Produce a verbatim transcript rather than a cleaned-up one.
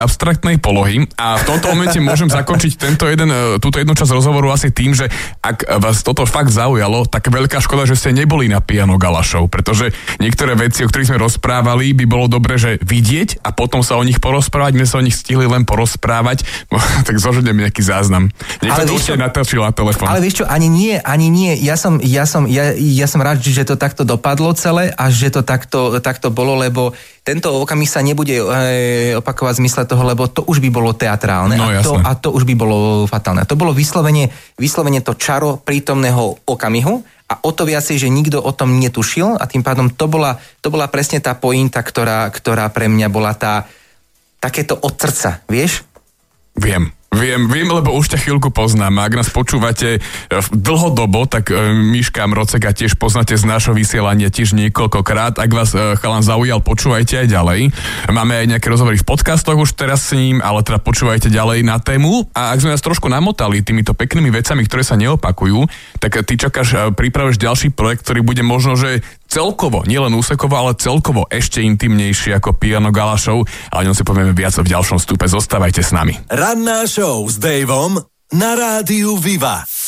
abstraktnej polohy a v tomto momente môžem zakončiť tento jeden, túto jednu časť rozhovoru asi tým, že ak vás toto fakt zaujalo, tak veľká škoda, že ste neboli na Piano Gala Show, pretože niektoré veci, o ktorých sme rozprávali, by bolo dobre, že vidieť a potom sa o nich porozprávať, my sa o nich stihli len porozprávať, tak zožedem nejaký záznam. Niekto to určite natočil na telefón. Ale vieš čo, ani nie, ani nie. Ja som, ja som, ja, ja som rád, že to takto dopadlo celé a že to takto, takto bolo, lebo tento okamih sa nebude e, opakovať v zmysle toho, lebo to už by bolo teatrálne no, a, to, a to už by bolo fatálne. To bolo vyslovene, vyslovene to čaro prítomného okamihu a o to viacej, že nikto o tom netušil a tým pádom to bola, to bola presne tá pointa, ktorá, ktorá pre mňa bola tá takéto od srdca, vieš? Viem. Viem, viem, lebo už ťa chvíľku poznám. Ak nás počúvate dlhodobo, tak Miška Mroceka tiež poznáte z nášho vysielania tiež niekoľkokrát. Ak vás chalan zaujal, počúvajte aj ďalej. Máme aj nejaké rozhovory v podcastoch už teraz s ním, ale teda počúvajte ďalej na tému. A ak sme nás trošku namotali týmito peknými vecami, ktoré sa neopakujú, tak ty čakáš, pripravíš ďalší projekt, ktorý bude možno, že celkovo, nielen úsekovo, ale celkovo ešte intimnejší ako Piano Gala Show, ale o ňom si povieme viac v ďalšom vstupe. Zostávajte s nami. Ranná show s Davom na rádiu Viva.